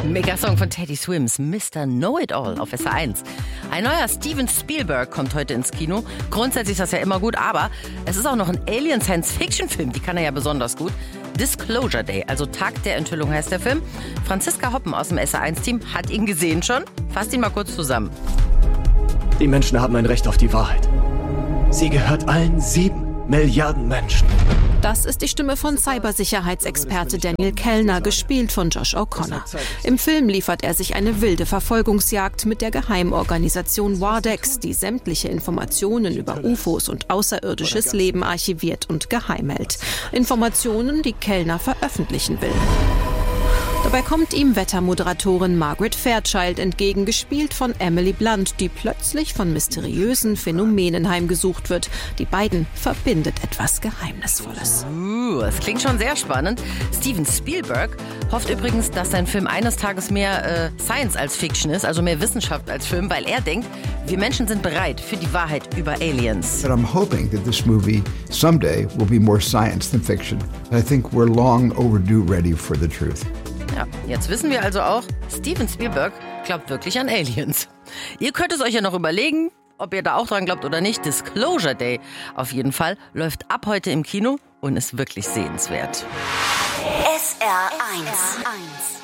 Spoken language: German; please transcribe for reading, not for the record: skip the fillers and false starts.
Mega-Song von Teddy Swims, Mr. Know-It-All auf SR1. Ein neuer Steven Spielberg kommt heute ins Kino. Grundsätzlich ist das ja immer gut, aber es ist auch noch ein Alien-Science-Fiction-Film, die kann er ja besonders gut. Disclosure Day, also Tag der Enthüllung heißt der Film. Franziska Hoppen aus dem SR1-Team hat ihn gesehen schon. Fasst ihn mal kurz zusammen. Die Menschen haben ein Recht auf die Wahrheit. Sie gehört allen 7 Milliarden Menschen. Das ist die Stimme von Cybersicherheitsexperte Daniel Kellner, gespielt von Josh O'Connor. Im Film liefert er sich eine wilde Verfolgungsjagd mit der Geheimorganisation Wardex, die sämtliche Informationen über UFOs und außerirdisches Leben archiviert und geheim hält. Informationen, die Kellner veröffentlichen will. Dabei kommt ihm Wettermoderatorin Margaret Fairchild entgegen, gespielt von Emily Blunt, die plötzlich von mysteriösen Phänomenen heimgesucht wird. Die beiden verbindet etwas Geheimnisvolles. Das klingt schon sehr spannend. Steven Spielberg hofft übrigens, dass sein Film eines Tages mehr Science als Fiction ist, also mehr Wissenschaft als Film, weil er denkt, wir Menschen sind bereit für die Wahrheit über Aliens. But I'm hoping that this movie someday will be more science than fiction. I think we're long overdue ready for the truth. Ja, jetzt wissen wir also auch, Steven Spielberg glaubt wirklich an Aliens. Ihr könnt es euch ja noch überlegen, ob ihr da auch dran glaubt oder nicht. Disclosure Day auf jeden Fall läuft ab heute im Kino und ist wirklich sehenswert. SR1